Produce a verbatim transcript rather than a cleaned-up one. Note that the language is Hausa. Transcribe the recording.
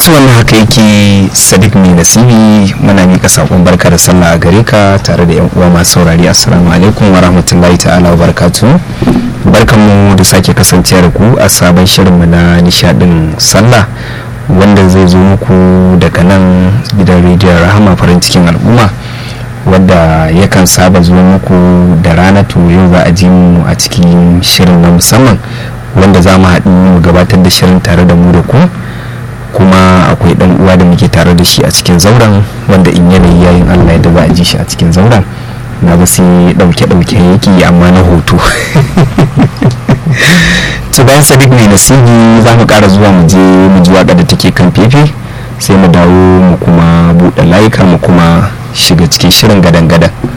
to wannan haka yake Sadiq mai nasibi. Muna mika sakon barka da sallah a gare ka tare da yan uwa masu saurari. Assalamu alaikum wa rahmatullahi ta'ala wa barakatuh. Barkanmu da sake kasancewa da ku a sabon shirinmu na nishadin sallah wanda zai zo muku daga nan gidan rediyon Rahama farin cikin al'umma, wadda yakan saba zuwa muku da rana. To yau za a ji mu a cikin shirin na musamman wanda za mu haɗu mu gabatar da shirin tare da mu da ku, kuma akwai ɗan uwa da muke tare da shi a cikin zauren wanda in yanayi yayin Allah yadda za a ji shi a cikin zauren na ba sai ɗauke-ɗauke yake amma na hoto. To bayan Sadiq mai nasibi za mu ƙara zuwa mu je mu ji waƙa da take kan fefe, sai mu dawo mu kuma buɗe layuka mu kuma shiga cikin shirin gadan-gadan.